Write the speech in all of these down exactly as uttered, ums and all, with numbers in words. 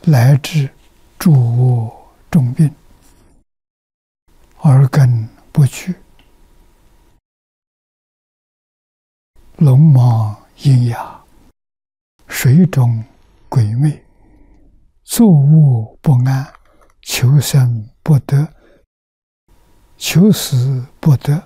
乃至诸恶重病，耳根不具，聋盲喑哑，水肿鬼魅，坐卧不安，求生不得，求死不得，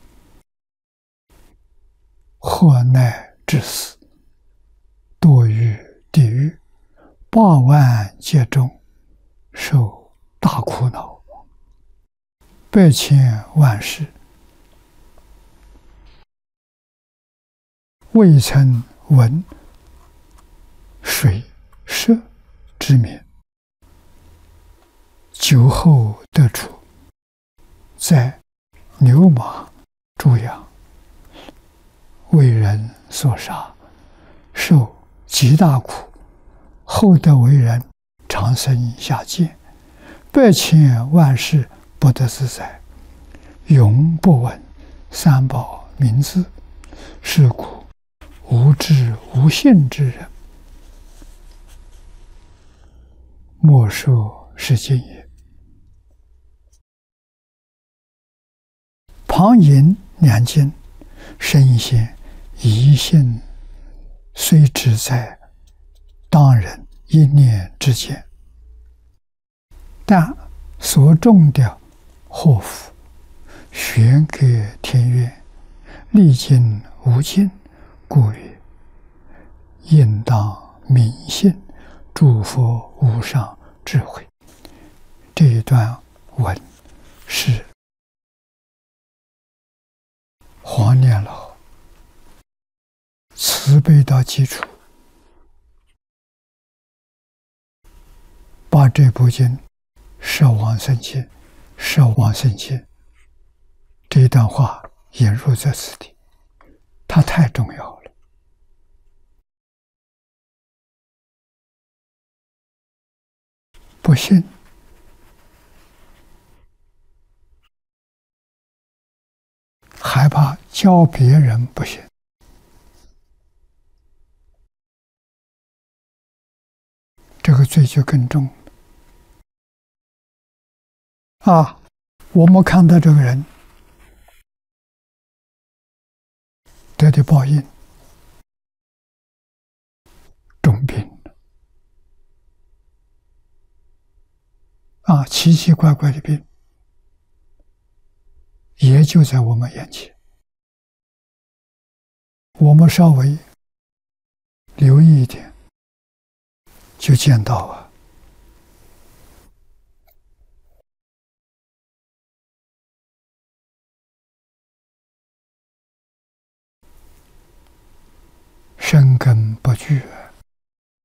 祸乃致死，堕于地狱，八万劫中，受大苦恼，百千万世，未曾闻水蛇之名，酒后得处，在牛马猪羊，为人所杀，受极大苦，后得为人，长生下界，百千万世不得自在，永不闻三宝名字。是故无知无信之人，莫受是经也。旁引两经，深显疑心虽只在当人一念之间，但所种的祸福，玄隔天渊，历经无尽，故曰应当明信，诸佛无上智慧。这一段文是黄念老慈悲到基础，把这部经摄往生经、摄往生经这一段话引入在此地，它太重要了。不信，害怕教别人不信，这个罪就更重了。啊，我们看到这个人得的报应，重病啊，奇奇怪怪的病，也就在我们眼前。我们稍微留意一点，就见到啊，深根不具。